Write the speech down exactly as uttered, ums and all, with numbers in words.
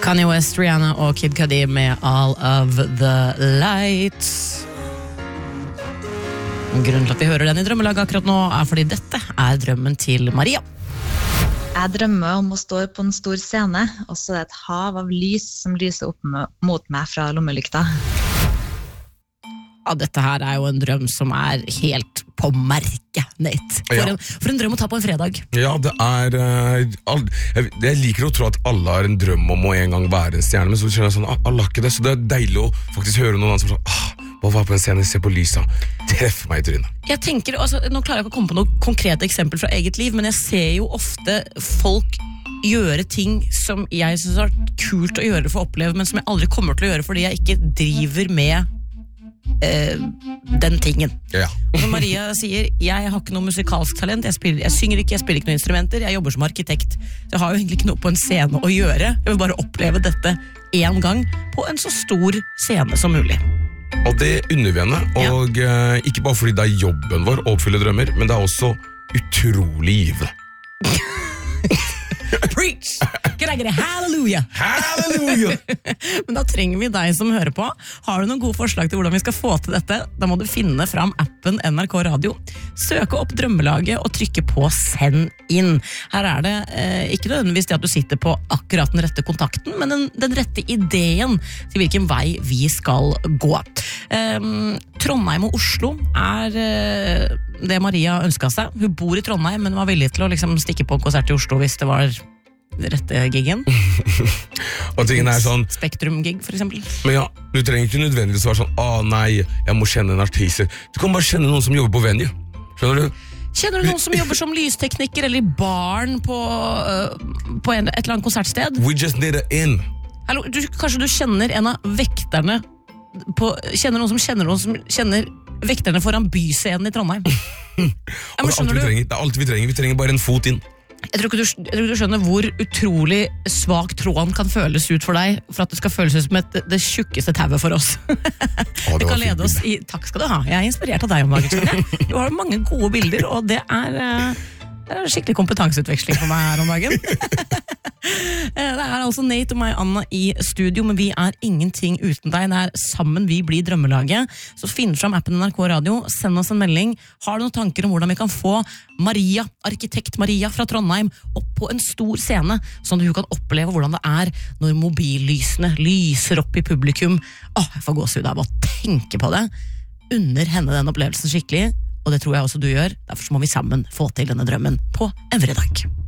Kanye West, Rihanna og Kid Cudi med All of the Lights. Grunnen til at vi hører den i drømmelaget akkurat nå er fordi dette er drømmen til Maria. Jeg drømmer om å stå på en stor scene, og så er det et hav av lys som lyser opp mot meg fra lommelykta. Ja, dette her er jo en drøm som er helt på merke, Nate. For, ja. en, for en drøm å ta på en fredag. Ja, det er uh, all, jeg, jeg liker å tro at alle har en drøm om å en gang være en stjerne, men så kjenner jeg sånn, ah, alle har ikke det, så det er deilig å faktisk høre noen som sånn, ah, bare være på en scene, se på lysa, treffe meg i trynet. Jeg tenker, altså, nå klarer jeg ikke å komme på noen konkrete eksempel fra eget liv, men jeg ser jo ofte folk gjøre ting som jeg synes er kult å gjøre for å oppleve, men som jeg aldri kommer til å gjøre fordi jeg ikke driver med Uh, den tingen. Ja. Og som Maria sier, jeg har ikke noe musikalsk talent, jeg, spiller, jeg synger ikke, jeg spiller ikke noen instrumenter, jeg jobber som arkitekt, så jeg har jo egentlig ikke noe på en scene å gjøre. Jeg vil bare oppleve dette en gang på en så stor scene som mulig. Og det unner vi henne, og ja. uh, ikke bare fordi det er jobben vår å oppfylle drømmer, men det er også utrolig givende. Preach! Can I get a hallelujah? Hallelujah! Men da trenger vi deg som hører på. Har du noen gode forslag til hvordan vi skal få til dette? Da må du finne fram appen N R K Radio, søke opp drømmelaget og trykke på send inn. Her er det eh, ikke nødvendigvis det at du sitter på akkurat den rette kontakten, men den, den rette ideen til hvilken vei vi skal gå. Um, Trondheim og Oslo er uh, det Maria ønsket seg. Hun bor i Trondheim, men var villig til å liksom, stikke på en konsert i Oslo hvis det var rette giggen. Og tingen er sånn Spektrum-gig, for eksempel. Men ja, du trenger ikke nødvendigvis å være sånn Å nei, jeg må kjenne en artist. Du kan bare kjenne noen som jobber på venue. Skjønner du? Kjenner du noen som jobber som lystekniker eller i baren på, uh, på en, et eller annet konsertsted? We just need an in. Hallo, du, kanskje du kjenner en av vekterne på, Kjenner noen som kjenner noen som kjenner vekterne foran byscenen i Trondheim? Ja, det, er alt vi trenger. det er alt vi trenger. Vi trenger bare en fot inn. Jeg tror ikke du, jeg tror ikke du skjønner hvor utrolig svak tråden kan føles ut for deg, for at det skal føles ut som et, det tjukkeste tauet for oss. Å, det kan lede oss i, takk skal du ha. Jeg er inspirert av deg om dagen. Du har mange gode bilder, og det er, det er skikkelig kompetanseutveksling for meg her om dagen. Det er altså Nate og meg, Anna, i studio, men vi er ingenting uten deg. Det er sammen vi blir drømmelaget. Så finn fram appen N R K Radio, send oss en melding. Har du noen tanker om hvordan vi kan få Maria, arkitekt Maria fra Trondheim, opp på en stor scene, sånn at hun kan oppleve hvordan det er når mobillysene lyser opp i publikum. Åh, jeg får gåsehud av å tenke på det. Unner henne den opplevelsen skikkelig, og det tror jeg også du gjør. Derfor må vi sammen få til denne drømmen på en fredag.